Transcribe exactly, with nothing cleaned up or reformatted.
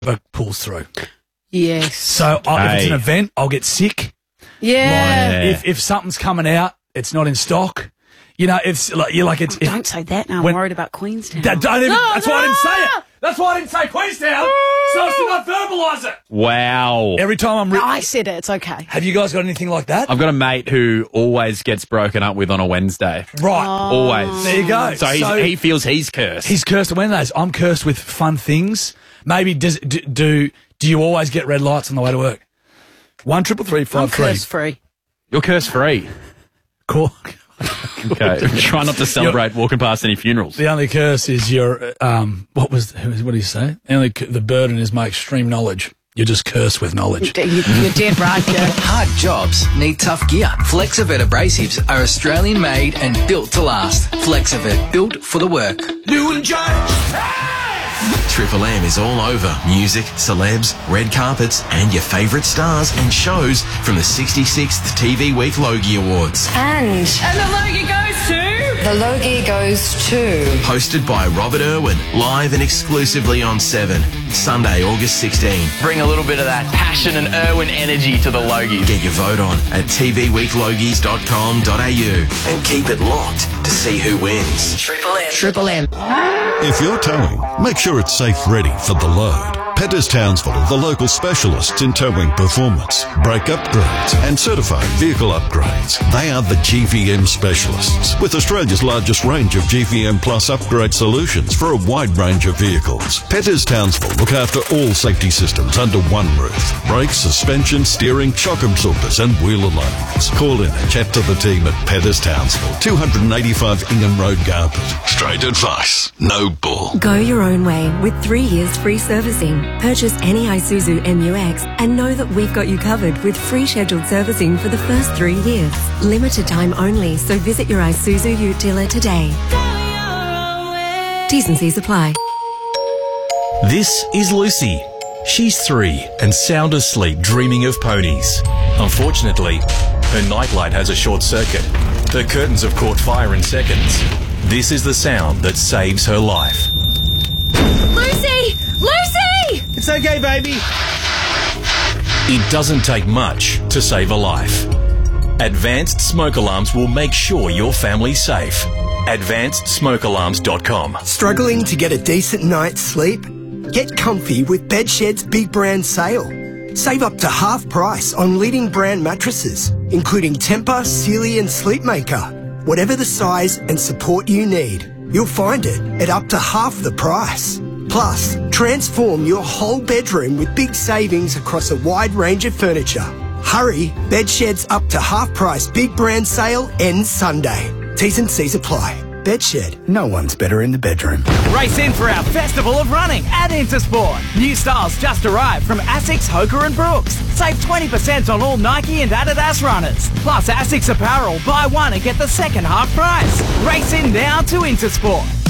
but pulls through. Yes. So I, if it's an Hey. event, I'll get sick. Yeah. Like, if if something's coming out, it's not in stock. You know, it's like you're like it's. Oh, don't say that now. when- I'm worried about Queenstown. That, don't even, No, that's why I didn't say no! it. That's why I didn't say Queenstown. So as to not verbalise it. Wow. Every time I'm. Re- No, I said it. It's okay. Have you guys got anything like that? I've got a mate who always gets broken up with on a Wednesday. Right. Always. There you go. So, he's, he feels he's cursed. He's cursed on Wednesdays. I'm cursed with fun things. Maybe does do do, do you always get red lights on the way to work? One triple three I'm five three. curse free. You're curse free. Cool. Okay. Try not to celebrate walking past any funerals. The only curse is your um. What was what do you say? The only cu- the burden is my extreme knowledge. You're just cursed with knowledge. You- You're dead right, yeah. Hard jobs need tough gear. Flexivet abrasives are Australian made and built to last. Flexivet, built for the work. New and Jones. Triple M is all over music, celebs, red carpets, and your favourite stars and shows from the sixty-sixth T V Week Logie Awards. And And the Logie goes to... the Logie goes to... Hosted by Robert Irwin, live and exclusively on Seven, Sunday, August sixteenth. Bring a little bit of that passion and Irwin energy to the Logies. Get your vote on at t v week logies dot com dot a u and keep it locked to see who wins. Triple M. Triple M. If you're towing, make sure it's safe ready for the load. Petters Townsville are the local specialists in towing performance, brake upgrades and certified vehicle upgrades. They are the G V M specialists with Australia's largest range of G V M Plus upgrade solutions for a wide range of vehicles. Petters Townsville look after all safety systems under one roof. Brakes, suspension, steering, shock absorbers and wheel alignments. Call in and chat to the team at Petters Townsville, two eighty-five Ingham Road, Garpet. Straight advice, no bull. Go your own way with three years free servicing. Purchase any Isuzu M U X and know that we've got you covered with free scheduled servicing for the first three years. Limited time only, so visit your Isuzu Ute dealer today. T's and C's apply. This is Lucy. She's three and sound asleep dreaming of ponies. Unfortunately, her nightlight has a short circuit. Her curtains have caught fire in seconds. This is the sound that saves her life. Lucy! Lucy! It's okay, baby. It doesn't take much to save a life. Advanced Smoke Alarms will make sure your family's safe. advanced smoke alarms dot com. Struggling to get a decent night's sleep? Get comfy with Bedshed's Big Brand Sale. Save up to half price on leading brand mattresses, including Tempur, Sealy and Sleepmaker. Whatever the size and support you need, you'll find it at up to half the price. Plus, transform your whole bedroom with big savings across a wide range of furniture. Hurry, Bedshed's up to half price Big Brand Sale ends Sunday. T's and C's apply. Bedshed, no one's better in the bedroom. Race in for our Festival of Running at Intersport. New styles just arrived from Asics, Hoka and Brooks. Save twenty percent on all Nike and Adidas runners. Plus Asics apparel, buy one and get the second half price. Race in now to Intersport.